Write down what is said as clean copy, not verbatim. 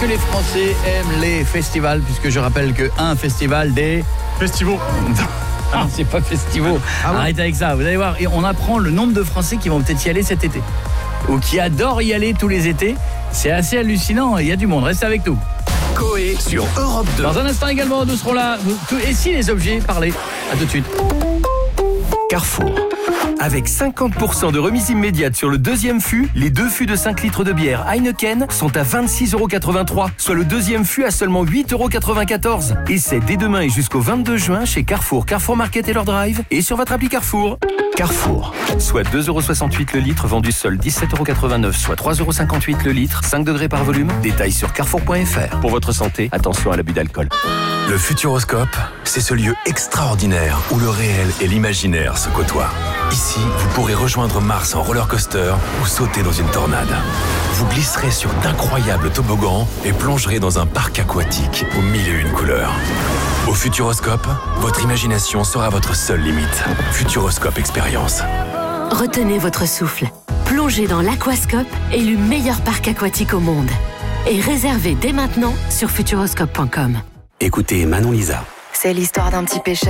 que les Français aiment les festivals, puisque je rappelle qu'un festival des... Festivals. Ah, c'est pas festivals. Arrête avec ça, vous allez voir. Et on apprend le nombre de Français qui vont peut-être y aller cet été. Ou qui adorent y aller tous les étés. C'est assez hallucinant, il y a du monde. Restez avec nous. Coé sur Europe 2. Dans un instant également, nous serons là. Et si les objets parlaient? À tout de suite. Carrefour. Avec 50% de remise immédiate sur le deuxième fût, les 2 fûts de 5 litres de bière Heineken sont à 26,83 €, soit le deuxième fût à seulement 8,94 €. Et c'est dès demain et jusqu'au 22 juin chez Carrefour, Carrefour Market et leur drive et sur votre appli Carrefour. Carrefour, soit 2,68 € le litre, vendu seul 17,89 €, soit 3,58 € le litre, 5 degrés par volume. Détails sur carrefour.fr. Pour votre santé, attention à l'abus d'alcool. Le Futuroscope, c'est ce lieu extraordinaire où le réel et l'imaginaire se côtoient. Ici, vous pourrez rejoindre Mars en roller coaster ou sauter dans une tornade. Vous glisserez sur d'incroyables toboggans et plongerez dans un parc aquatique aux 1001 couleurs. Au Futuroscope, votre imagination sera votre seule limite. Futuroscope Expérience. Retenez votre souffle. Plongez dans l'Aquascope, élu meilleur parc aquatique au monde. Et réservez dès maintenant sur futuroscope.com. Écoutez Manon Lisa. C'est l'histoire d'un petit pêcheur